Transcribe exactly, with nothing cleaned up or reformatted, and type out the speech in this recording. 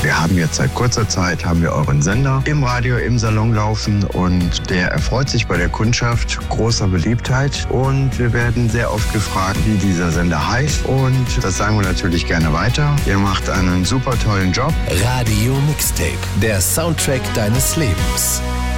wir haben jetzt seit kurzer Zeit, haben wir euren Sender im Radio, im Salon laufen und der erfreut sich bei der Kundschaft großer Beliebtheit und wir werden sehr oft gefragt, wie dieser Sender heißt und das sagen wir natürlich gerne weiter. Ihr macht einen super tollen Job. Radio Mixtape, der Soundtrack deines Lebens.